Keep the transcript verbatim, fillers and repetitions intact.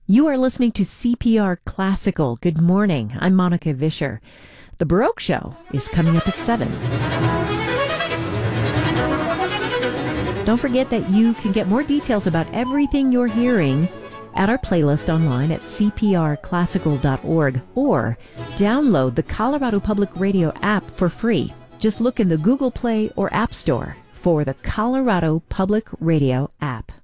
You are listening to C P R Classical. Good morning. I'm Monica Vischer. The Baroque Show is coming up at seven. Don't forget that you can get more details about everything you're hearing at our playlist online at c p r classical dot org or download the Colorado Public Radio app for free. Just look in the Google Play or App Store for the Colorado Public Radio app.